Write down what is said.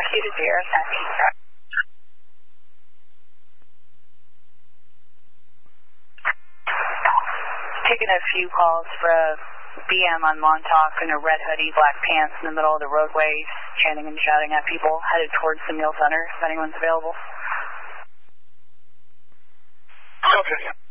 executed Sierra Taxi. Taking a few calls for a BM on Montauk in a red hoodie, black pants in the middle of the roadway, chanting and shouting at people, headed towards the meal center, if anyone's available. Okay.